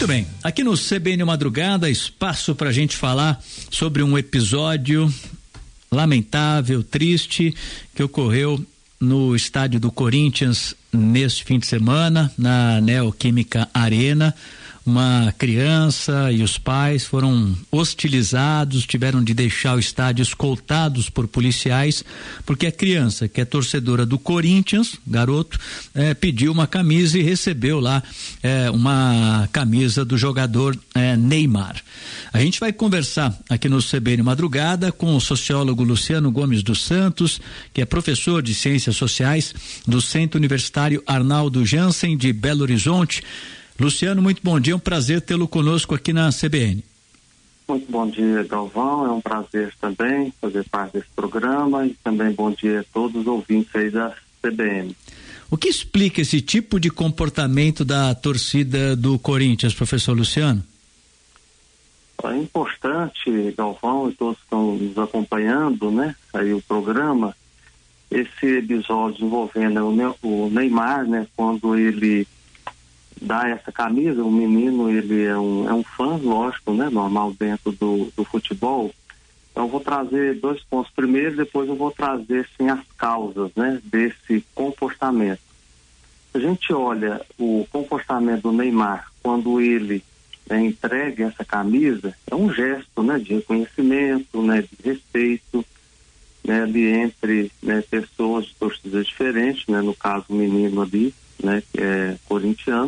Muito bem, aqui no CBN Madrugada, espaço pra gente falar sobre um episódio lamentável, triste, que ocorreu no estádio do Corinthians neste fim de semana, na Neoquímica Arena. Uma criança e os pais foram hostilizados, tiveram de deixar o estádio escoltados por policiais, porque a criança, que é torcedora do Corinthians, garoto, pediu uma camisa e recebeu lá uma camisa do jogador Neymar. A gente vai conversar aqui no CBN Madrugada com o sociólogo Luciano Gomes dos Santos, que é professor de Ciências Sociais do Centro Universitário Arnaldo Jansen de Belo Horizonte. Luciano, muito bom dia, é um prazer tê-lo conosco aqui na CBN. Muito bom dia, Galvão, é um prazer também fazer parte desse programa e também bom dia a todos os ouvintes aí da CBN. O que explica esse tipo de comportamento da torcida do Corinthians, professor Luciano? É importante, Galvão, e todos que estão nos acompanhando, né, aí o programa, esse episódio envolvendo o Neymar, né, quando ele dá essa camisa, o menino, ele é um fã, lógico, né, normal dentro do futebol. Então eu vou trazer 2 pontos. Primeiro, depois eu vou trazer, sim, as causas, né, desse comportamento. A gente olha o comportamento do Neymar quando ele entrega essa camisa, é um gesto, né, de reconhecimento, né, de respeito, né, ali entre, né, pessoas de torcidas diferentes, né, no caso o menino ali, né, que é corintiano.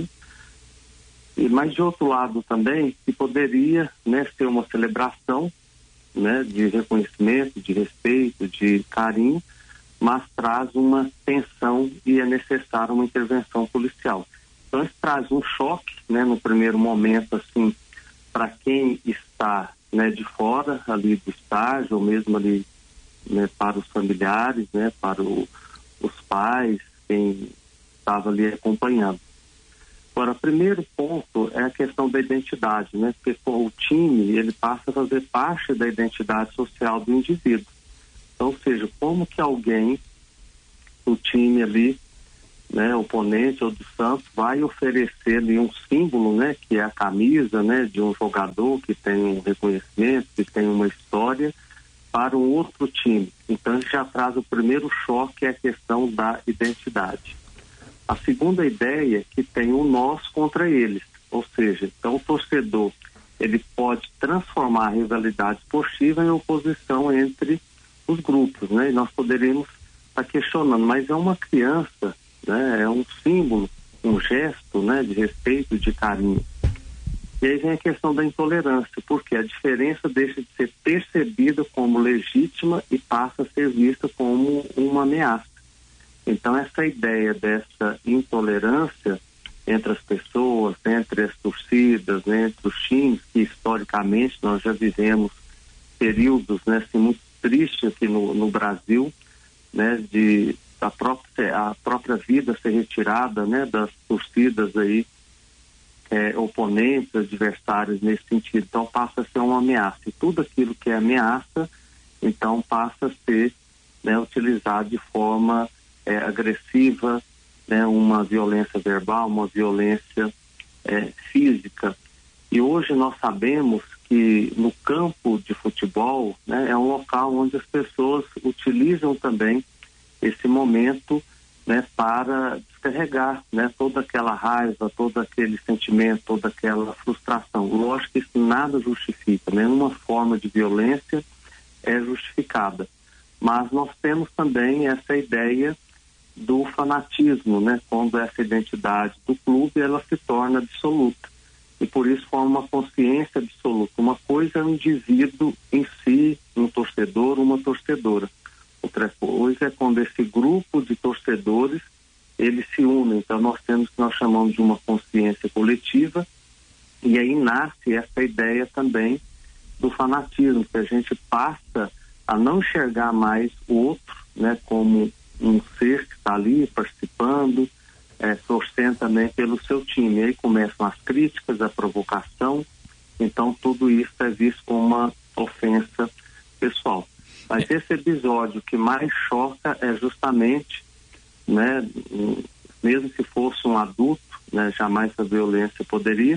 Mas de outro lado também, que poderia, né, ser uma celebração, né, de reconhecimento, de respeito, de carinho, mas traz uma tensão e é necessária uma intervenção policial. Então isso traz um choque, né, no primeiro momento, assim, para quem está, né, de fora ali do estágio, ou mesmo ali, né, para os familiares, né, para os pais, quem estava ali acompanhando. Agora, o primeiro ponto é a questão da identidade, né? Porque o time, ele passa a fazer parte da identidade social do indivíduo. Então, ou seja, como que alguém, o time ali, né, oponente ou do Santos, vai oferecer ali um símbolo, né, que é a camisa, né, de um jogador que tem um reconhecimento, que tem uma história, para um outro time. Então, já traz o primeiro choque, que é a questão da identidade. A segunda ideia é que tem o nós contra eles, ou seja, então o torcedor, ele pode transformar a rivalidade esportiva em oposição entre os grupos, né? E nós poderíamos estar questionando, mas é uma criança, né? É um símbolo, um gesto, né, de respeito, de carinho. E aí vem a questão da intolerância, porque a diferença deixa de ser percebida como legítima e passa a ser vista como uma ameaça. Então, essa ideia dessa intolerância entre as pessoas, entre as torcidas, né, entre os times, que historicamente nós já vivemos períodos, né, assim, muito tristes aqui no Brasil, né, a própria vida ser retirada, né, das torcidas aí, oponentes, adversários nesse sentido. Então, passa a ser uma ameaça. E tudo aquilo que é ameaça, então, passa a ser, né, utilizado de forma agressiva, né, uma violência verbal, uma violência física. E hoje nós sabemos que no campo de futebol, né, é um local onde as pessoas utilizam também esse momento, né, para descarregar, né, toda aquela raiva, todo aquele sentimento, toda aquela frustração. Lógico que isso nada justifica, nenhuma forma de violência é justificada. Mas nós temos também essa ideia do fanatismo, né? Quando essa identidade do clube, ela se torna absoluta. E por isso forma uma consciência absoluta. Uma coisa é o indivíduo em si, um torcedor, uma torcedora. Outra coisa é quando esse grupo de torcedores, eles se unem. Então nós temos o que nós chamamos de uma consciência coletiva, e aí nasce essa ideia também do fanatismo, que a gente passa a não enxergar mais o outro, né, como um ser que está ali participando, torcendo também pelo seu time. E aí começam as críticas, a provocação, então tudo isso é visto como uma ofensa pessoal. Mas esse episódio que mais choca é justamente, né, mesmo que fosse um adulto, né, jamais a violência poderia,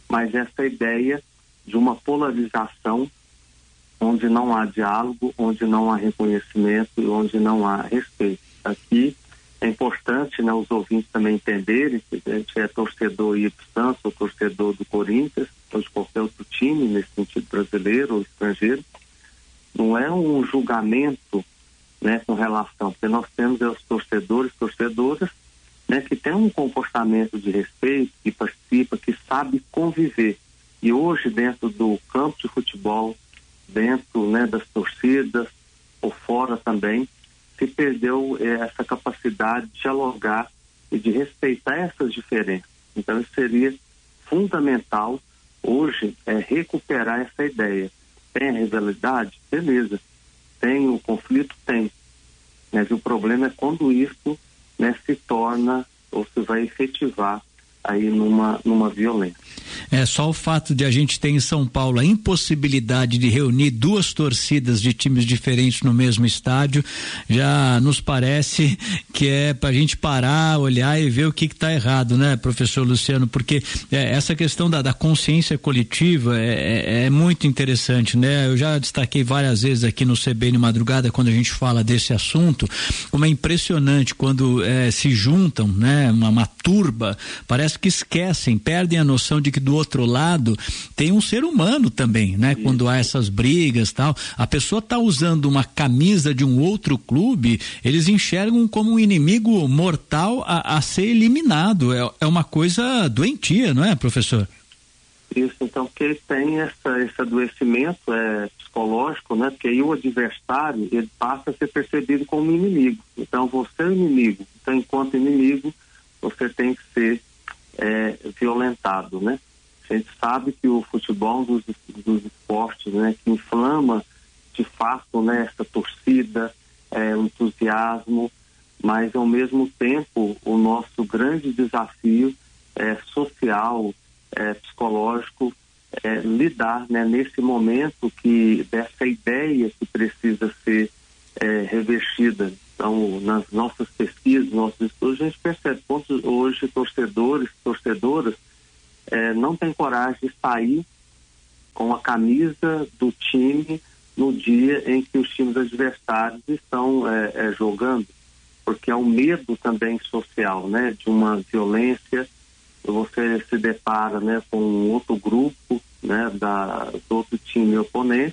mas essa ideia de uma polarização onde não há diálogo, onde não há reconhecimento e onde não há respeito. Aqui é importante, né, os ouvintes também entenderem que a gente é torcedor do Santos, ou torcedor do Corinthians, ou de qualquer outro time, nesse sentido brasileiro ou estrangeiro. Não é um julgamento, né, com relação, porque nós temos os torcedoras, né, que tem um comportamento de respeito, que participa, que sabe conviver. E hoje, dentro do campo de futebol, dentro, né, das torcidas, ou fora também, se perdeu essa capacidade de dialogar e de respeitar essas diferenças. Então, isso seria fundamental hoje, recuperar essa ideia. Tem a rivalidade? Beleza. Tem o conflito? Tem. Mas o problema é quando isso, né, se torna ou se vai efetivar aí numa violência. É só o fato de a gente ter em São Paulo a impossibilidade de reunir duas torcidas de times diferentes no mesmo estádio, já nos parece que é pra gente parar, olhar e ver o que está errado, né, professor Luciano? Porque essa questão da consciência coletiva é muito interessante, né? Eu já destaquei várias vezes aqui no CBN Madrugada, quando a gente fala desse assunto, como é impressionante quando se juntam, né, uma turba, parece que esquecem, perdem a noção de que do outro lado tem um ser humano também, né? Isso. Quando há essas brigas, tal, a pessoa tá usando uma camisa de um outro clube, eles enxergam como um inimigo mortal a ser eliminado. É uma coisa doentia, não é, professor? Isso, então, porque ele tem esse adoecimento psicológico, né? Porque aí o adversário, ele passa a ser percebido como inimigo. Então, você é o inimigo. Então, enquanto inimigo, você tem que ser violentado, né? A gente sabe que o futebol dos esportes, né, que inflama de fato, né, essa torcida, o entusiasmo, mas ao mesmo tempo o nosso grande desafio social, psicológico, lidar, né, nesse momento dessa ideia que precisa ser revestida. Então, nas nossas pesquisas, nossos estudos, a gente percebe quantos hoje torcedoras não têm coragem de sair com a camisa do time no dia em que os times adversários estão jogando, porque é um medo também social, né, de uma violência. Você se depara, né, com um outro grupo, né, do outro time oponente,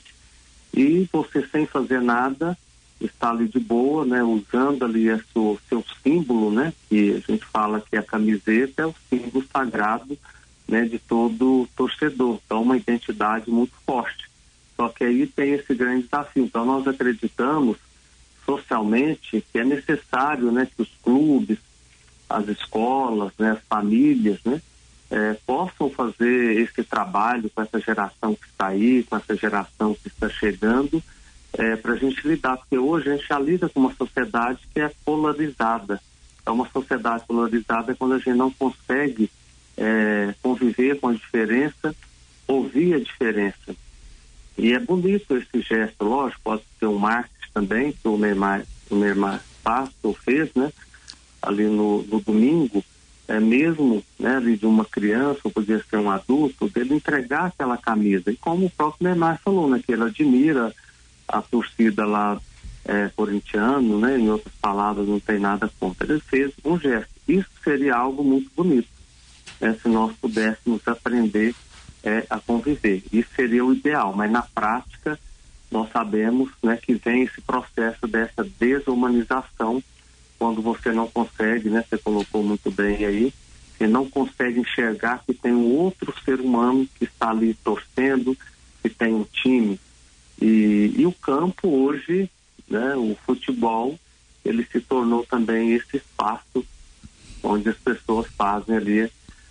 e você, sem fazer nada, está ali de boa, né, usando ali seu símbolo, né, que a gente fala que a camiseta é o símbolo sagrado, né, de todo torcedor. Então, uma identidade muito forte. Só que aí tem esse grande desafio. Então, nós acreditamos socialmente que é necessário, né, que os clubes, as escolas, né, as famílias, né, possam fazer esse trabalho com essa geração que está aí, com essa geração que está chegando, para a gente lidar, porque hoje a gente já lida com uma sociedade que é polarizada. É uma sociedade polarizada quando a gente não consegue conviver com a diferença, ouvir a diferença. E é bonito esse gesto, lógico, pode ser um marketing também, que o Neymar faz, ou fez, né, ali no domingo, mesmo, né, ali de uma criança, ou podia ser um adulto, dele entregar aquela camisa. E como o próprio Neymar falou, né, que ele admira a torcida lá corintiano, né, em outras palavras, não tem nada contra. Ele fez um gesto. Isso seria algo muito bonito, né, se nós pudéssemos aprender a conviver. Isso seria o ideal, mas na prática nós sabemos, né, que vem esse processo dessa desumanização, quando você não consegue, né, você colocou muito bem aí, você não consegue enxergar que tem um outro ser humano que está ali torcendo, que tem um time. E o campo hoje, né, o futebol, ele se tornou também esse espaço onde as pessoas fazem ali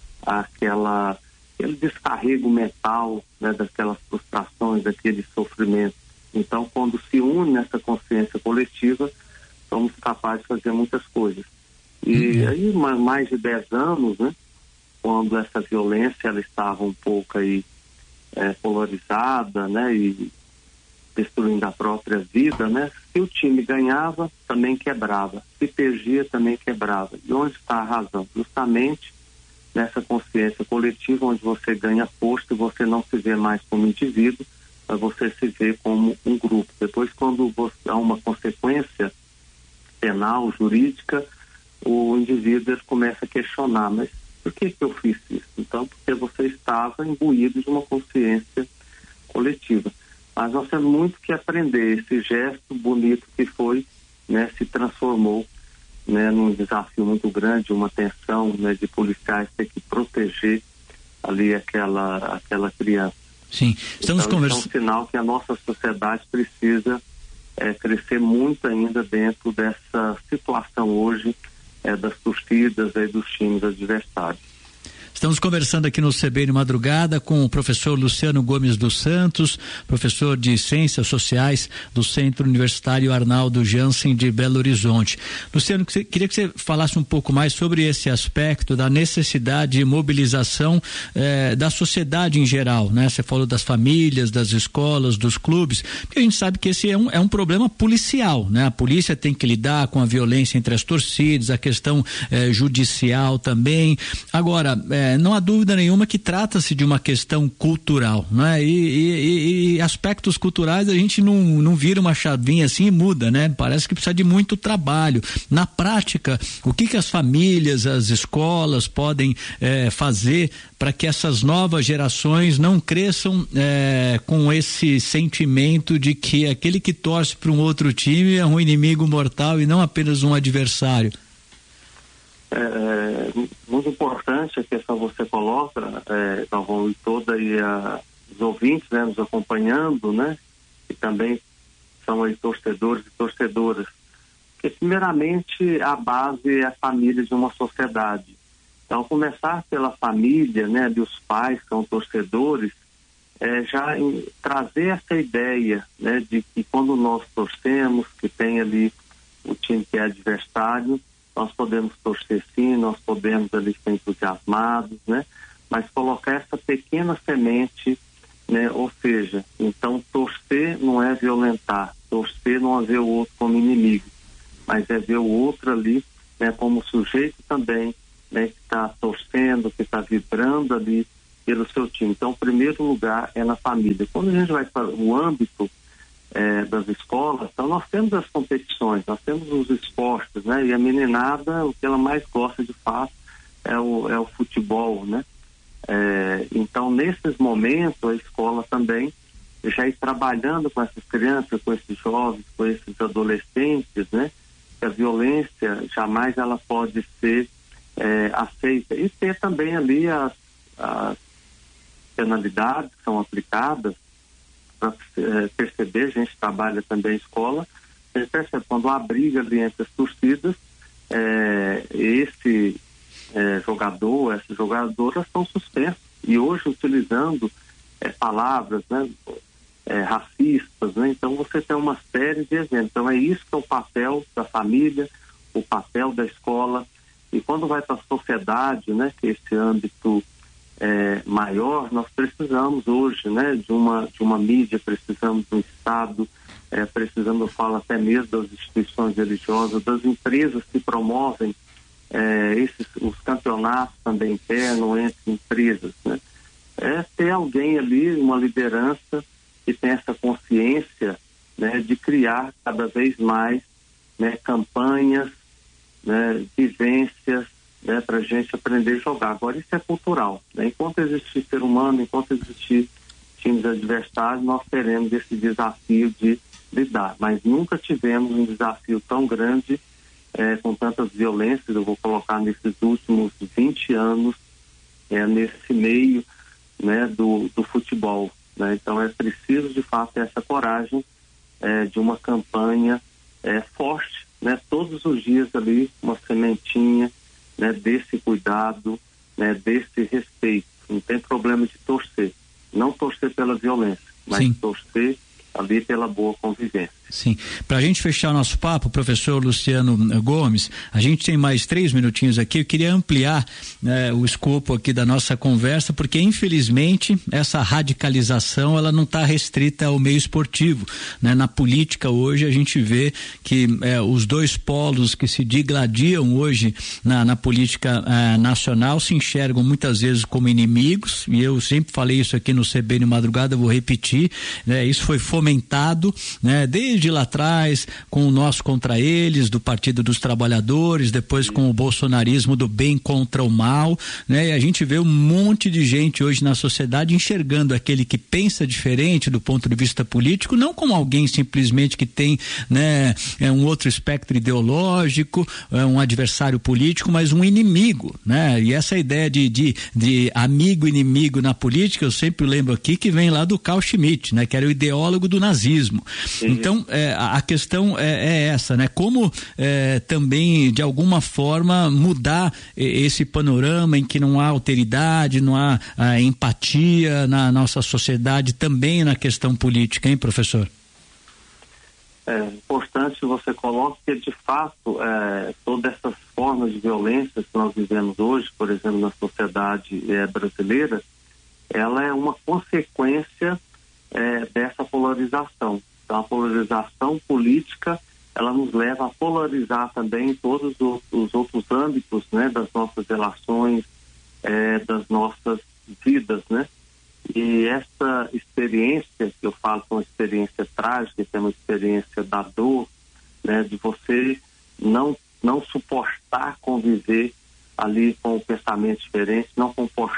aquele descarrego mental, né, daquelas frustrações, daquele sofrimento. Então, quando se une nessa consciência coletiva, somos capazes de fazer muitas coisas. E aí, mais de 10 anos, né, quando essa violência ela estava um pouco aí polarizada, né, e destruindo a própria vida, né, se o time ganhava, também quebrava. Se perdia, também quebrava. E onde está a razão? Justamente nessa consciência coletiva, onde você ganha posto e você não se vê mais como indivíduo, mas você se vê como um grupo. Depois, quando há uma consequência penal, jurídica, o indivíduo começa a questionar, mas por que eu fiz isso? Então, porque você estava imbuído de uma consciência coletiva. Mas nós temos muito que aprender. Esse gesto bonito que foi, né, se transformou, né, num desafio muito grande, uma tensão, né, de policiais ter que proteger ali aquela criança. Sim, estamos então, conversando. É um sinal que a nossa sociedade precisa crescer muito ainda dentro dessa situação hoje das torcidas e dos times adversários. Estamos conversando aqui no CBN Madrugada com o professor Luciano Gomes dos Santos, professor de Ciências Sociais do Centro Universitário Arnaldo Jansen de Belo Horizonte. Luciano, queria que você falasse um pouco mais sobre esse aspecto da necessidade de mobilização da sociedade em geral, né? Você falou das famílias, das escolas, dos clubes, porque a gente sabe que esse é um problema policial, né? A polícia tem que lidar com a violência entre as torcidas, a questão judicial também. Agora, não há dúvida nenhuma que trata-se de uma questão cultural, né? E aspectos culturais a gente não vira uma chavinha assim e muda, né? Parece que precisa de muito trabalho. Na prática, o que as famílias, as escolas podem fazer para que essas novas gerações não cresçam com esse sentimento de que aquele que torce para um outro time é um inimigo mortal e não apenas um adversário? Muito importante a questão que você coloca, Galvão, e toda aí os ouvintes, né, nos acompanhando, né, e também são aí torcedores e torcedoras, porque primeiramente a base é a família de uma sociedade. Então, começar pela família, né, dos pais que são torcedores, já trazer essa ideia, né, de que quando nós torcemos, que tem ali o time que é adversário, nós podemos torcer sim, nós podemos ali ser entusiasmados, né? Mas colocar essa pequena semente, né? Ou seja, então torcer não é violentar, torcer não é ver o outro como inimigo, mas é ver o outro ali, né, como sujeito também, né, que está torcendo, que está vibrando ali pelo seu time. Então, o primeiro lugar é na família. Quando a gente vai para o âmbito das escolas, então nós temos as competições, nós temos os esportes, né? E a meninada, o que ela mais gosta de fato é o futebol, né? Então, nesses momentos, a escola também já ir trabalhando com essas crianças, com esses jovens, com esses adolescentes, né? Que a violência jamais ela pode ser aceita. E ter também ali as penalidades que são aplicadas para perceber. A gente trabalha também a escola, a gente percebe quando há briga ali entre as torcidas, esse jogador, essas jogadoras são suspensos, e hoje utilizando palavras, né, racistas, né? Então você tem uma série de eventos. Então é isso que é o papel da família, o papel da escola. E quando vai para a sociedade, né, que é esse âmbito maior, nós precisamos hoje, né, de uma mídia, precisamos do Estado, precisamos, eu falo até mesmo das instituições religiosas, das empresas que promovem os campeonatos também internos entre empresas, né? Ter alguém ali, uma liderança que tem essa consciência, né, de criar cada vez mais, né, campanhas, né, vivências, né, para a gente aprender a jogar. Agora, isso é cultural, né? Enquanto existir ser humano, enquanto existir times adversários, nós teremos esse desafio de lidar, mas nunca tivemos um desafio tão grande, com tantas violências. Eu vou colocar nesses últimos 20 anos, nesse meio, né, do futebol, né? Então é preciso de fato essa coragem de uma campanha forte, né? Todos os dias ali uma sementinha, né, desse cuidado, né, desse respeito. Não tem problema de torcer, não torcer pela violência, mas sim torcer ali pela boa convivência. Sim. Para a gente fechar o nosso papo, professor Luciano Gomes, a gente tem mais 3 minutinhos aqui. Eu queria ampliar o escopo aqui da nossa conversa, porque infelizmente essa radicalização ela não está restrita ao meio esportivo, né? Na política hoje a gente vê que os dois polos que se digladiam hoje na política nacional se enxergam muitas vezes como inimigos, e eu sempre falei isso aqui no CBN Madrugada, vou repetir, né? Isso foi fomentado, né? Desde lá atrás, com o nós contra eles, do Partido dos Trabalhadores, depois com o bolsonarismo do bem contra o mal, né? E a gente vê um monte de gente hoje na sociedade enxergando aquele que pensa diferente do ponto de vista político, não como alguém simplesmente que tem, né, um outro espectro ideológico, um adversário político, mas um inimigo, né? E essa ideia de amigo inimigo na política, eu sempre lembro aqui que vem lá do Carl Schmitt, né? Que era o ideólogo do nazismo. Então, a questão é essa, né? Como também, de alguma forma, mudar esse panorama em que não há alteridade, não há empatia na nossa sociedade, também na questão política, hein, professor? É importante que você coloque que, de fato, todas essas formas de violência que nós vivemos hoje, por exemplo, na sociedade brasileira, ela é uma consequência dessa polarização. Então, a polarização política, ela nos leva a polarizar também todos os outros âmbitos, né, das nossas relações, das nossas vidas, né? E essa experiência, que eu falo que é uma experiência trágica, que é uma experiência da dor, né, de você não suportar conviver ali com o pensamento diferente, não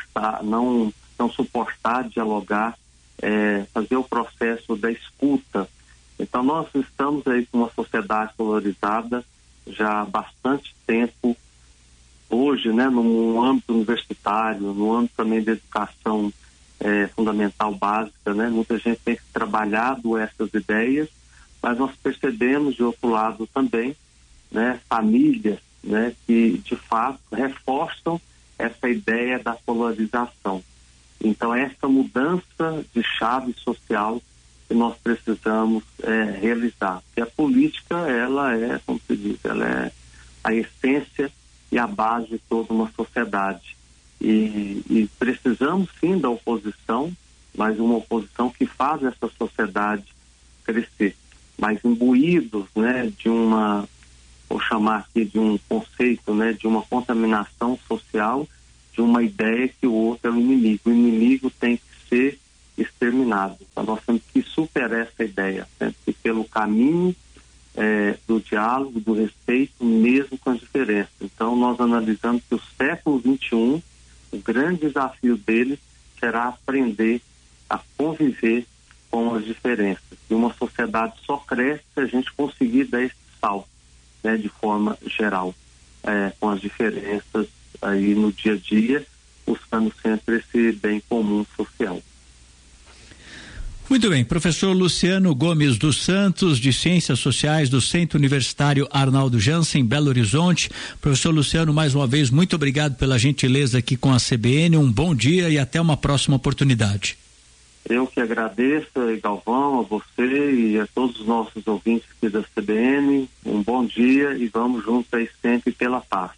suportar dialogar, fazer o processo da escuta. Então, nós estamos aí com uma sociedade polarizada já há bastante tempo. Hoje, né, no âmbito universitário, no âmbito também da educação fundamental básica, né, muita gente tem trabalhado essas ideias, mas nós percebemos, de outro lado também, né, famílias, né, que de fato reforçam essa ideia da polarização. Então, essa mudança de chave social que nós precisamos realizar. Porque a política, ela é, como se diz, ela é a essência e a base de toda uma sociedade. E precisamos sim da oposição, mas uma oposição que faz essa sociedade crescer. Mas imbuídos, né, de uma, vou chamar aqui de um conceito, né, de uma contaminação social, de uma ideia que o outro é o inimigo. O inimigo tem que ser exterminado. Então nós temos que superar essa ideia, né? E pelo caminho do diálogo, do respeito, mesmo com as diferenças. Então nós analisamos que o século XXI, o grande desafio dele será aprender a conviver com as diferenças. E uma sociedade só cresce se a gente conseguir dar esse salto, né, de forma geral, com as diferenças aí no dia a dia, buscando sempre esse bem comum social. Muito bem, professor Luciano Gomes dos Santos, de Ciências Sociais do Centro Universitário Arnaldo Jansen, Belo Horizonte. Professor Luciano, mais uma vez, muito obrigado pela gentileza aqui com a CBN, um bom dia e até uma próxima oportunidade. Eu que agradeço, Galvão, a você e a todos os nossos ouvintes aqui da CBN, um bom dia e vamos juntos aí sempre pela paz.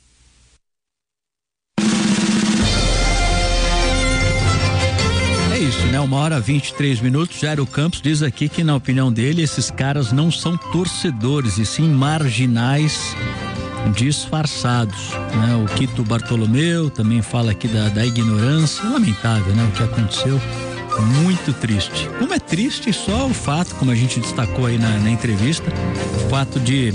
É isso, né? 1h23, Jairo Campos diz aqui que, na opinião dele, esses caras não são torcedores, e sim marginais disfarçados, né? O Quito Bartolomeu também fala aqui da ignorância. Lamentável, né? O que aconteceu, muito triste. Como é triste só o fato, como a gente destacou aí na entrevista, o fato de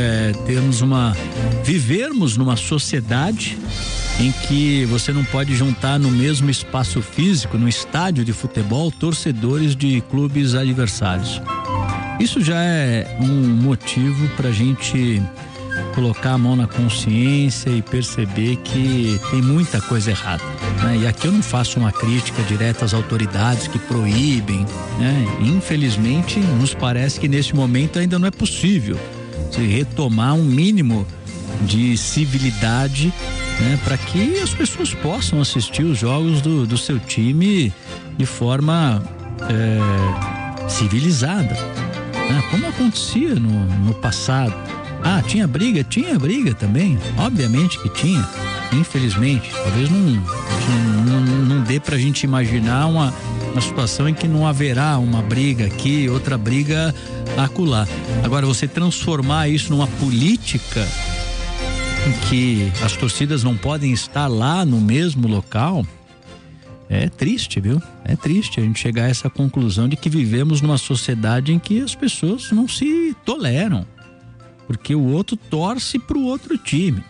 vivermos numa sociedade em que você não pode juntar no mesmo espaço físico, no estádio de futebol, torcedores de clubes adversários. Isso já é um motivo para a gente colocar a mão na consciência e perceber que tem muita coisa errada, né? E aqui eu não faço uma crítica direta às autoridades que proíbem, né? Infelizmente, nos parece que nesse momento ainda não é possível se retomar um mínimo de civilidade, né, para que as pessoas possam assistir os jogos do seu time de forma civilizada. né? Como acontecia no passado. Tinha briga também, obviamente que tinha, infelizmente. Talvez não dê pra gente imaginar uma situação em que não haverá uma briga aqui, outra briga acolá. Agora, você transformar isso numa política em que as torcidas não podem estar lá no mesmo local, é triste, viu? É triste a gente chegar a essa conclusão de que vivemos numa sociedade em que as pessoas não se toleram, porque o outro torce pro outro time.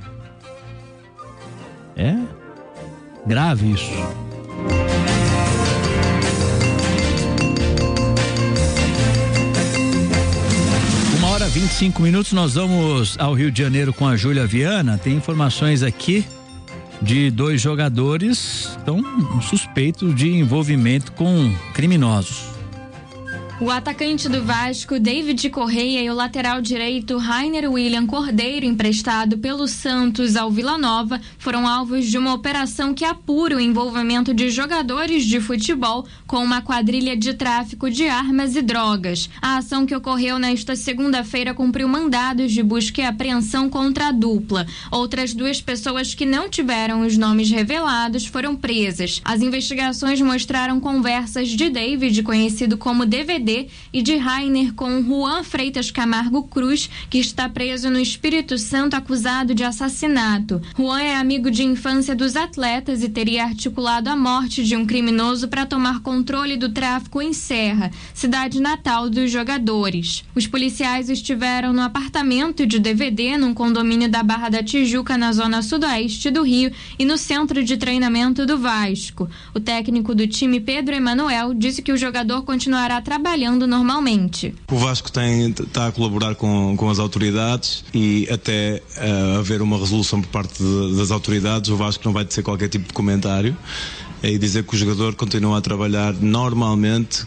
É grave isso. 1h25, nós vamos ao Rio de Janeiro com a Júlia Viana. Tem informações aqui de 2 jogadores que estão suspeitos de envolvimento com criminosos. O atacante do Vasco, David Correia, e o lateral direito, Rainer William Cordeiro, emprestado pelo Santos ao Vila Nova, foram alvos de uma operação que apura o envolvimento de jogadores de futebol com uma quadrilha de tráfico de armas e drogas. A ação, que ocorreu nesta segunda-feira, cumpriu mandados de busca e apreensão contra a dupla. Outras 2 pessoas que não tiveram os nomes revelados foram presas. As investigações mostraram conversas de David, conhecido como DVD, e de Rainer com Juan Freitas Camargo Cruz, que está preso no Espírito Santo acusado de assassinato. Juan é amigo de infância dos atletas e teria articulado a morte de um criminoso para tomar controle do tráfico em Serra, cidade natal dos jogadores. Os policiais estiveram no apartamento de DVD, num condomínio da Barra da Tijuca, na zona sudoeste do Rio, e no centro de treinamento do Vasco. O técnico do time, Pedro Emanuel, disse que o jogador continuará trabalhando normalmente. O Vasco está a colaborar com as autoridades e até haver uma resolução por parte das autoridades, o Vasco não vai ter qualquer tipo de comentário e dizer que o jogador continua a trabalhar normalmente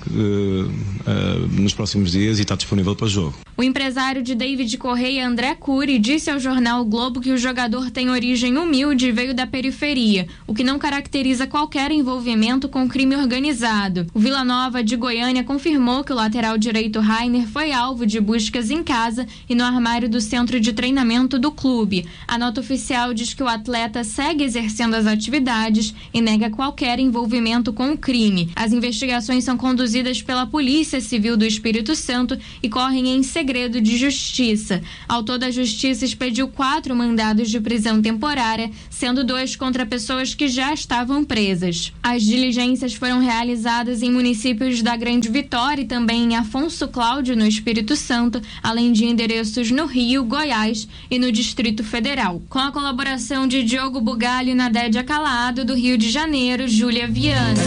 nos próximos dias e está disponível para o jogo. O empresário de David Correia, André Cury, disse ao jornal o Globo que o jogador tem origem humilde e veio da periferia, o que não caracteriza qualquer envolvimento com crime organizado. O Vila Nova de Goiânia confirmou que o lateral direito Rainer foi alvo de buscas em casa e no armário do centro de treinamento do clube. A nota oficial diz que o atleta segue exercendo as atividades e nega qualquer envolvimento com o crime. As investigações são conduzidas pela Polícia Civil do Espírito Santo e correm em segredo de justiça. Ao todo, a Justiça expediu 4 mandados de prisão temporária, sendo 2 contra pessoas que já estavam presas. As diligências foram realizadas em municípios da Grande Vitória e também em Afonso Cláudio, no Espírito Santo, além de endereços no Rio, Goiás e no Distrito Federal. Com a colaboração de Diogo Bugalho e Nadédia Calado, do Rio de Janeiro, Júlia Viana.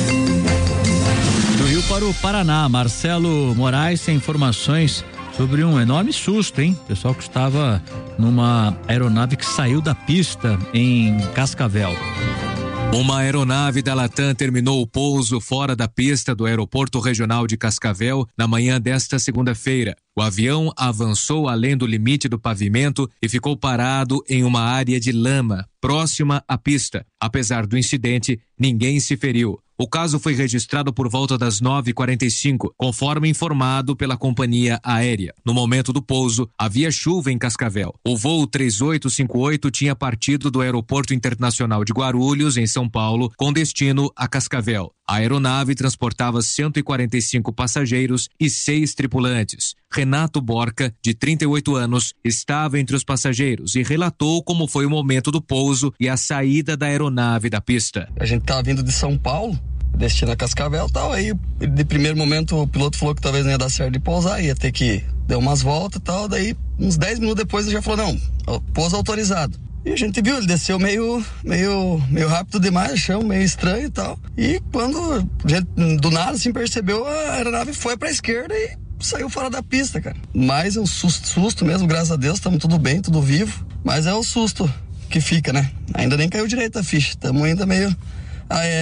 Do Rio para o Paraná, Marcelo Moraes tem informações sobre um enorme susto, hein? Pessoal que estava numa aeronave que saiu da pista em Cascavel. Uma aeronave da Latam terminou o pouso fora da pista do Aeroporto Regional de Cascavel na manhã desta segunda-feira. O avião avançou além do limite do pavimento e ficou parado em uma área de lama, próxima à pista. Apesar do incidente, ninguém se feriu. O caso foi registrado por volta das 9h45, conforme informado pela companhia aérea. No momento do pouso, havia chuva em Cascavel. O voo 3858 tinha partido do Aeroporto Internacional de Guarulhos, em São Paulo, com destino a Cascavel. A aeronave transportava 145 passageiros e 6 tripulantes. Renato Borca, de 38 anos, estava entre os passageiros e relatou como foi o momento do pouso e a saída da aeronave da pista. A gente estava vindo de São Paulo, destino a Cascavel e tal, aí de primeiro momento o piloto falou que talvez não ia dar certo de pousar, ia ter que dar umas voltas e tal, daí uns 10 minutos depois ele já falou, não, pouso autorizado. E a gente viu, ele desceu meio rápido demais, chão meio estranho e tal. E quando a gente, do nada, assim, percebeu, a aeronave foi pra esquerda e saiu fora da pista, cara. Mas é um susto mesmo, graças a Deus, estamos tudo bem, tudo vivo. Mas é o susto que fica, né? Ainda nem caiu direito a ficha, estamos ainda meio aéreo.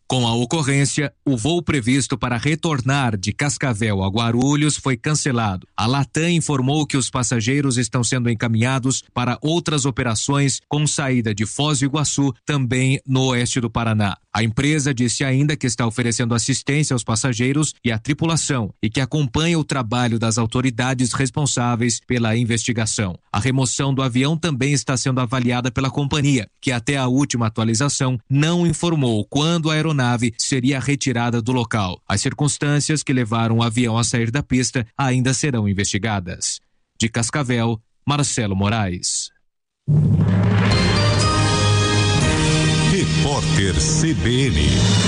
Com a ocorrência, o voo previsto para retornar de Cascavel a Guarulhos foi cancelado. A Latam informou que os passageiros estão sendo encaminhados para outras operações com saída de Foz do Iguaçu, também no oeste do Paraná. A empresa disse ainda que está oferecendo assistência aos passageiros e à tripulação e que acompanha o trabalho das autoridades responsáveis pela investigação. A remoção do avião também está sendo avaliada pela companhia, que até a última atualização não informou quando a aeronave seria retirada do local. As circunstâncias que levaram o avião a sair da pista ainda serão investigadas. De Cascavel, Marcelo Moraes. Repórter CBN.